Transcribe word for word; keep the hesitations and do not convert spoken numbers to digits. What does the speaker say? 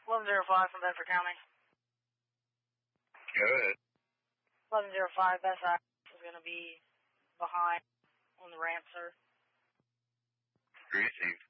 eleven oh five from Bedford County. Go ahead. eleven oh five, best access is going to be behind on the ramp, sir. Received.